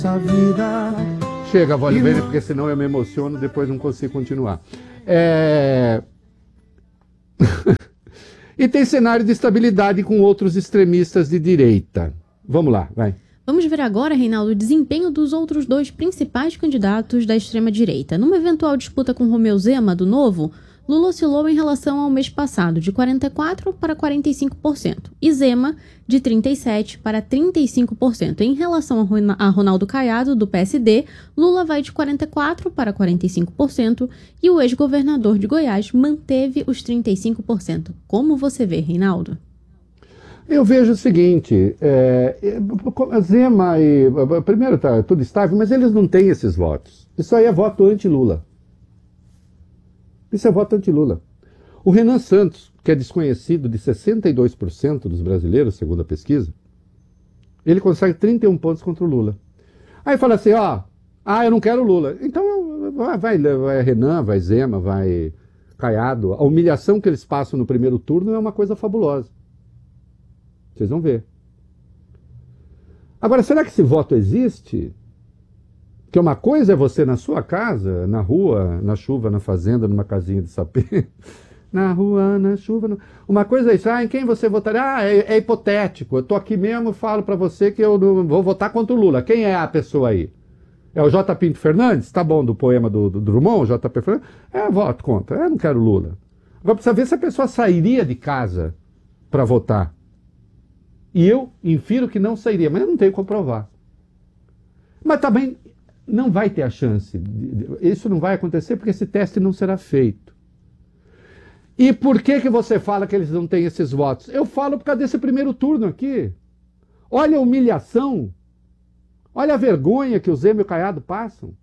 Vida. Chega, Vale, porque senão eu me emociono, depois não consigo continuar. E tem cenário de estabilidade com outros extremistas de direita. Vamos lá, vai. Vamos ver agora, Reinaldo, o desempenho dos outros dois principais candidatos da extrema-direita. Numa eventual disputa com Romeu Zema, do Novo, Lula oscilou em relação ao mês passado de 44% para 45%, e Zema de 37% para 35%. Em relação a Ronaldo Caiado, do PSD, Lula vai de 44% para 45%, e o ex-governador de Goiás manteve os 35%. Como você vê, Reinaldo? Eu vejo o seguinte, Zema e... Primeiro tá tudo estável, mas eles não têm esses votos. Isso aí é voto anti-Lula. Isso é voto anti-Lula. O Renan Santos, que é desconhecido de 62% dos brasileiros, segundo a pesquisa, ele consegue 31 pontos contra o Lula. Aí fala assim, eu não quero Lula. Então vai Renan, vai Zema, vai Caiado. A humilhação que eles passam no primeiro turno é uma coisa fabulosa. Vocês vão ver. Agora, será que esse voto existe? Que uma coisa é você na sua casa, na rua, na chuva, na fazenda, numa casinha de sapê. Na rua, na chuva. Uma coisa é isso, em quem você votaria? É hipotético. Eu tô aqui mesmo e falo para você que eu não vou votar contra o Lula. Quem é a pessoa aí? É o J. Pinto Fernandes? Tá bom, do poema do Drummond, J. P. Fernandes? Voto contra. Eu não quero Lula. Agora precisa ver se a pessoa sairia de casa para votar. E eu infiro que não sairia, mas eu não tenho como provar. Mas também não vai ter a chance. Isso não vai acontecer porque esse teste não será feito. E por que você fala que eles não têm esses votos? Eu falo por causa desse primeiro turno aqui. Olha a humilhação. Olha a vergonha que o Zema e o Caiado passam.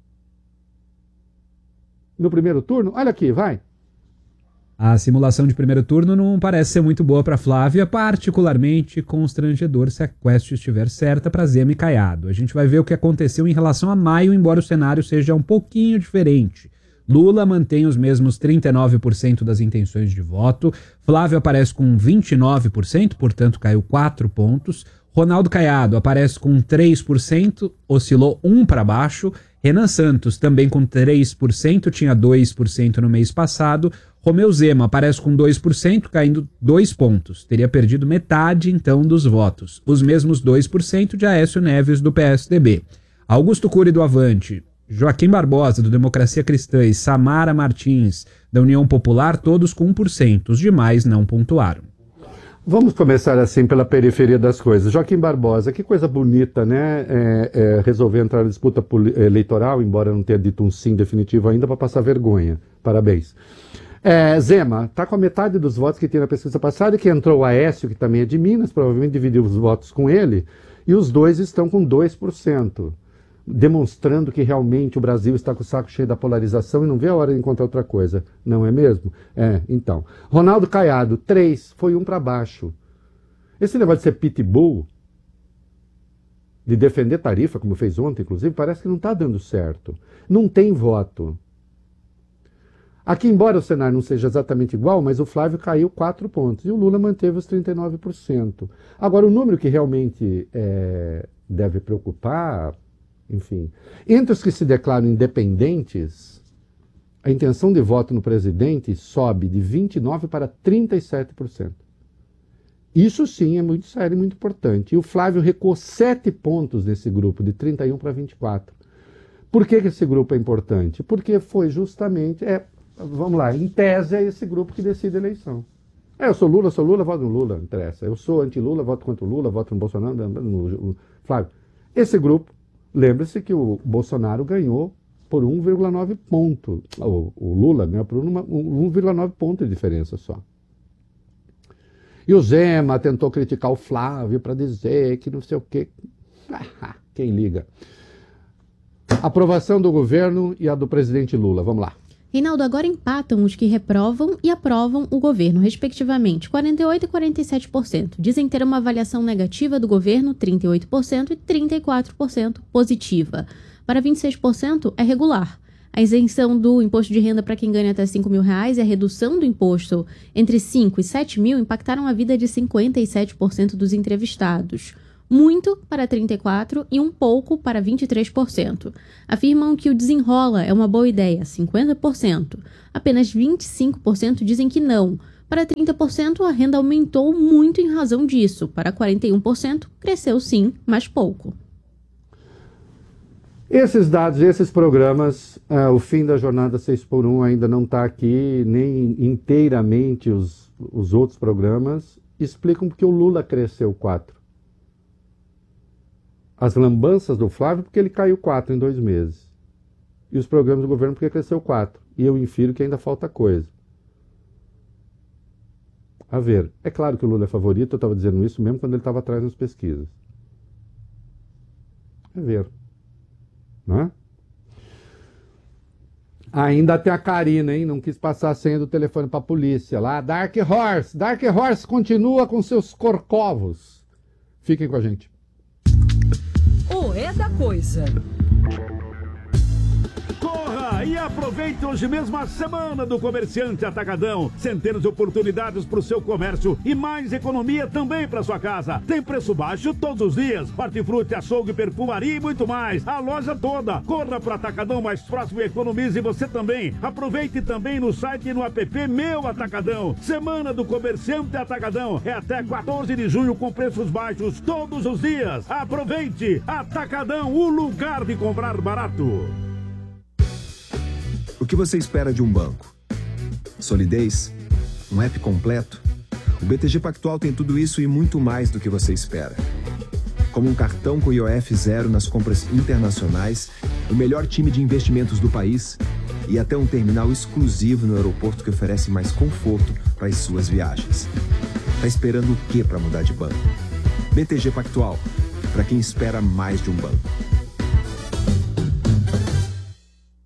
No primeiro turno. Olha aqui, vai. A simulação de primeiro turno não parece ser muito boa para Flávia, particularmente constrangedor se a quest estiver certa para Zema e Caiado. A gente vai ver o que aconteceu em relação a maio, embora o cenário seja um pouquinho diferente. Lula mantém os mesmos 39% das intenções de voto, Flávia aparece com 29%, portanto caiu 4 pontos, Ronaldo Caiado aparece com 3%, oscilou 1 para baixo, Renan Santos também com 3%, tinha 2% no mês passado, Romeu Zema aparece com 2%, caindo 2 pontos. Teria perdido metade, então, dos votos. Os mesmos 2% de Aécio Neves, do PSDB. Augusto Cury, do Avante, Joaquim Barbosa, do Democracia Cristã, e Samara Martins, da União Popular, todos com 1%. Os demais não pontuaram. Vamos começar assim pela periferia das coisas. Joaquim Barbosa, que coisa bonita, né? Resolver entrar na disputa eleitoral, embora não tenha dito um sim definitivo ainda, para passar vergonha. Parabéns. Zema está com a metade dos votos que tinha na pesquisa passada, e que entrou o Aécio, que também é de Minas, provavelmente dividiu os votos com ele, e os dois estão com 2%, demonstrando que realmente o Brasil está com o saco cheio da polarização e não vê a hora de encontrar outra coisa, não é mesmo? Então. Ronaldo Caiado, 3%, foi 1 para baixo. Esse negócio de ser pitbull, de defender tarifa, como fez ontem, inclusive, parece que não está dando certo. Não tem voto. Aqui, embora o cenário não seja exatamente igual, mas o Flávio caiu 4 pontos e o Lula manteve os 39%. Agora, o número que realmente deve preocupar, enfim, entre os que se declaram independentes, a intenção de voto no presidente sobe de 29% para 37%. Isso sim é muito sério e muito importante. E o Flávio recuou 7 pontos nesse grupo, de 31% para 24%. Por que esse grupo é importante? Porque foi justamente... Vamos lá, em tese é esse grupo que decide a eleição. Eu sou Lula, voto no Lula, não interessa. Eu sou anti-Lula, voto contra o Lula, voto no Bolsonaro, no Flávio. Esse grupo, lembre-se que o Bolsonaro ganhou por 1,9 ponto. O Lula ganhou por 1,9 ponto de diferença só. E o Zema tentou criticar o Flávio para dizer que não sei o quê. Quem liga? Aprovação do governo e a do presidente Lula. Vamos lá. Reinaldo, agora empatam os que reprovam e aprovam o governo, respectivamente, 48% e 47%. Dizem ter uma avaliação negativa do governo, 38%, e 34% positiva. Para 26% é regular. A isenção do imposto de renda para quem ganha até R$5.000 e a redução do imposto entre 5 e 7 mil impactaram a vida de 57% dos entrevistados. muito para 34% e um pouco para 23%. Afirmam que o desenrola é uma boa ideia, 50%. Apenas 25% dizem que não. Para 30%, a renda aumentou muito em razão disso. Para 41%, cresceu sim, mas pouco. Esses dados, esses programas, o fim da jornada 6x1 ainda não está aqui, nem inteiramente os outros programas, explicam porque o Lula cresceu 4. As lambanças do Flávio porque ele caiu 4 em 2 meses. E os programas do governo porque cresceu 4. E eu infiro que ainda falta coisa. A ver, é claro que o Lula é favorito, eu estava dizendo isso mesmo quando ele estava atrás nas pesquisas. A ver. Não é? Ainda tem a Karina, hein? Não quis passar a senha do telefone para a polícia lá. Dark Horse continua com seus corcovos. Fiquem com a gente. O É da Coisa. Corra e aproveite hoje mesmo a semana do Comerciante Atacadão. Centenas de oportunidades para o seu comércio e mais economia também para sua casa. Tem preço baixo todos os dias. Hortifruti, açougue, perfumaria e muito mais. A loja toda. Corra para o Atacadão mais próximo e economize você também. Aproveite também no site e no app Meu Atacadão. Semana do Comerciante Atacadão. É até 14 de junho com preços baixos todos os dias. Aproveite. Atacadão, o lugar de comprar barato. O que você espera de um banco? Solidez? Um app completo? O BTG Pactual tem tudo isso e muito mais do que você espera. Como um cartão com IOF zero nas compras internacionais, o melhor time de investimentos do país e até um terminal exclusivo no aeroporto que oferece mais conforto para as suas viagens. Tá esperando o quê para mudar de banco? BTG Pactual, para quem espera mais de um banco.